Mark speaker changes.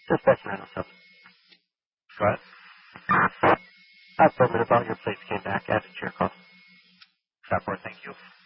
Speaker 1: Just back 907.
Speaker 2: Go ahead.
Speaker 1: Affirmative, all your plates came back. Added to your call.
Speaker 2: Stop for it. Thank you.